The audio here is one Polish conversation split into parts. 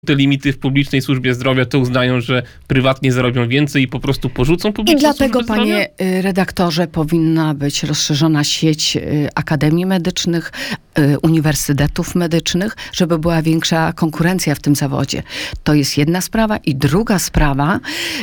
te limity w publicznej służbie zdrowia, to uznają, że prywatnie zarobią więcej i po prostu porzucą I publiczną dlatego, służbę zdrowia? panie redaktorze, powinna być rozszerzona sieć akademii medycznych, uniwersytetów medycznych, żeby była większa konkurencja w tym zawodzie. To jest jedna sprawa. I druga sprawa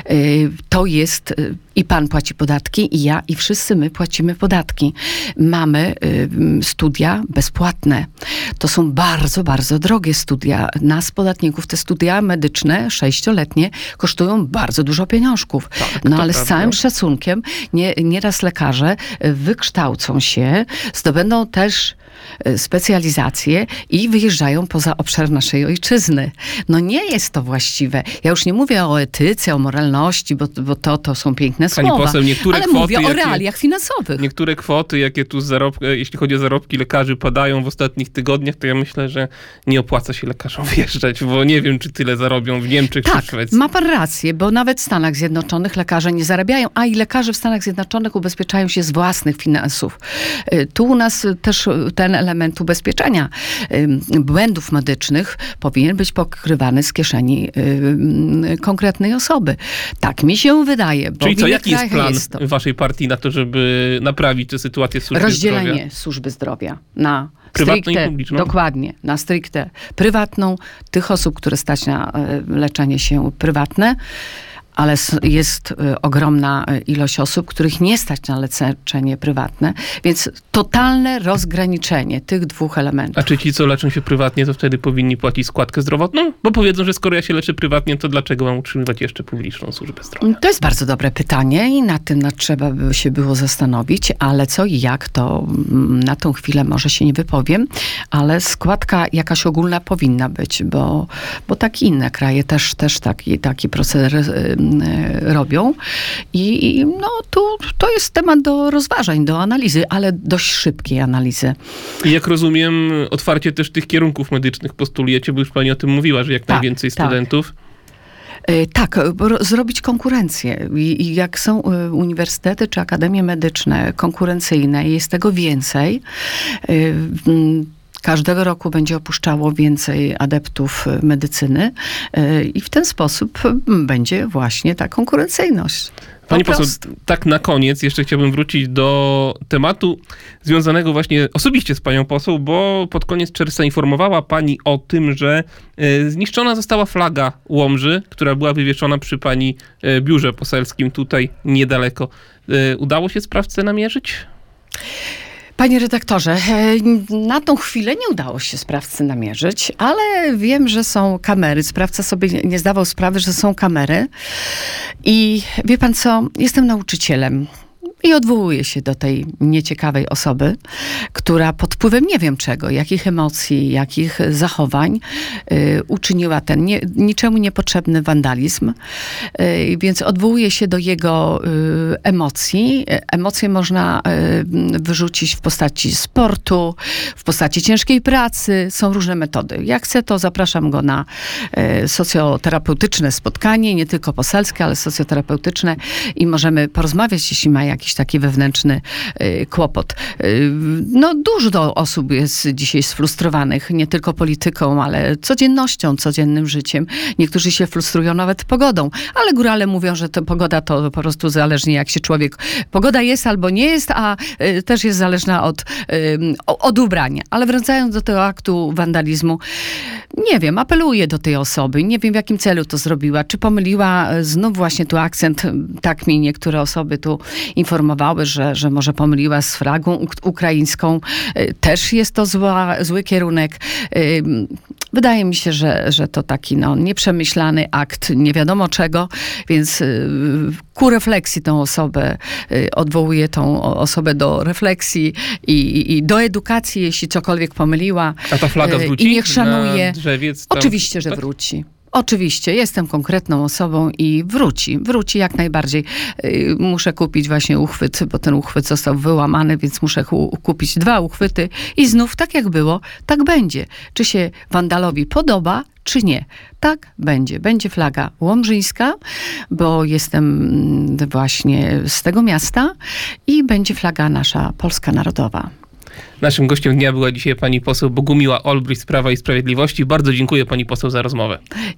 to jest i pan płaci podatki, i ja, i wszyscy my płacimy podatki. Mamy studia bezpłatne. To są bardzo, bardzo drogie studia. Nas, podatników, te studia medyczne, 6-letnie, kosztują bardzo dużo pieniążków. Tak, no ale prawda. z całym szacunkiem, nieraz lekarze wykształcą się, zdobędą też specjalizacje i wyjeżdżają poza obszar naszej ojczyzny. No nie jest to właściwe. Ja już nie mówię o etyce, o moralności, bo to są piękne Pani słowa. poseł, niektóre ale kwoty, mówię o jakie- realiach finansowych. Niektóre kwoty, jakie tu jeśli chodzi o zarobki lekarzy, padają w ostatnich tygodniach, to ja myślę, że nie opłaca się lekarzom wjeżdżać, bo nie wiem, czy tyle zarobią w Niemczech czy w Tak, Szwecji. ma pan rację, bo nawet w Stanach Zjednoczonych lekarze nie zarabiają, a i lekarze w Stanach Zjednoczonych ubezpieczają się z własnych finansów. Tu u nas też ten element ubezpieczenia błędów medycznych powinien być pokrywany z kieszeni konkretnej osoby. Tak mi się wydaje. Bo Czyli w co, innych jaki jest krajach plan to. waszej partii na to, żeby naprawić tę sytuację w służbie Rozdzielenie zdrowia? służby zdrowia na Prywatną i stricte, publiczną? dokładnie, na stricte prywatną, tych osób, które stać na leczenie się prywatne, ale jest ogromna ilość osób, których nie stać na leczenie prywatne, więc totalne rozgraniczenie tych dwóch elementów. A czy ci, co leczą się prywatnie, to wtedy powinni płacić składkę zdrowotną? Bo powiedzą, że skoro ja się leczę prywatnie, to dlaczego mam utrzymywać jeszcze publiczną służbę zdrowia? To jest bardzo dobre pytanie i nad tym trzeba by się było zastanowić, ale co i jak, to na tą chwilę może się nie wypowiem, ale składka jakaś ogólna powinna być, bo tak inne kraje też taki proceder robią i no to jest temat do rozważań, do analizy, ale dość szybkiej analizy. I jak rozumiem, otwarcie też tych kierunków medycznych postulujecie, bo już pani o tym mówiła, że jak Tak, najwięcej tak. studentów. Tak, zrobić konkurencję. I jak są uniwersytety czy akademie medyczne konkurencyjne i jest tego więcej, każdego roku będzie opuszczało więcej adeptów medycyny i w ten sposób będzie właśnie ta konkurencyjność. Pani Po poseł, prostu. tak na koniec jeszcze chciałbym wrócić do tematu związanego właśnie osobiście z panią poseł, bo pod koniec czerwca informowała pani o tym, że zniszczona została flaga Łomży, która była wywieszona przy pani biurze poselskim tutaj niedaleko. Udało się sprawcę namierzyć? Panie redaktorze, na tą chwilę nie udało się sprawcy namierzyć, ale wiem, że są kamery. Sprawca sobie nie zdawał sprawy, że są kamery. I wie pan co, jestem nauczycielem. I odwołuję się do tej nieciekawej osoby, która pod wpływem nie wiem czego, jakich emocji, jakich zachowań uczyniła ten niczemu niepotrzebny wandalizm. Więc odwołuję się do jego emocji. Emocje można wyrzucić w postaci sportu, w postaci ciężkiej pracy. Są różne metody. Jak chcę, to zapraszam go na socjoterapeutyczne spotkanie, nie tylko poselskie, ale socjoterapeutyczne i możemy porozmawiać, jeśli ma jakiś taki wewnętrzny kłopot. No dużo osób jest dzisiaj sfrustrowanych, nie tylko polityką, ale codziennością, codziennym życiem. Niektórzy się frustrują nawet pogodą, ale górale mówią, że to pogoda to po prostu zależnie jak się pogoda jest albo nie jest, a też jest zależna od ubrania. Ale wracając do tego aktu wandalizmu, nie wiem, apeluję do tej osoby, nie wiem w jakim celu to zrobiła, czy pomyliła znów właśnie tu akcent, tak mi niektóre osoby tu informowały, że może pomyliła z flagą ukraińską. Też jest to zły kierunek. Wydaje mi się, że to taki nieprzemyślany akt nie wiadomo czego, więc ku refleksji tą osobę, odwołuję tą osobę do refleksji i do edukacji, jeśli cokolwiek pomyliła. A ta flaga wróci? I niech szanuje. Na drzewiec tam? Oczywiście, że Tak? wróci. Oczywiście, jestem konkretną osobą i wróci jak najbardziej. Muszę kupić właśnie uchwyt, bo ten uchwyt został wyłamany, więc muszę kupić 2 uchwyty i znów tak jak było, tak będzie. Czy się wandalowi podoba, czy nie. Tak będzie. Będzie flaga łomżyńska, bo jestem właśnie z tego miasta i będzie flaga nasza polska narodowa. Naszym gościem dnia była dzisiaj pani poseł Bogumiła Olbrycht z Prawa i Sprawiedliwości. Bardzo dziękuję pani poseł za rozmowę.